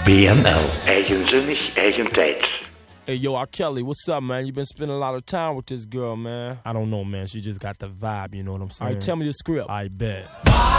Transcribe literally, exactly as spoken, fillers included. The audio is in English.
N L. Eigenzinnig, eigen tijd. Hey, yo, R. Kelly, what's up, man? You been spending a lot of time with this girl, man. I don't know, man. She just got the vibe, you know what I'm saying? All right, tell me the script. I bet.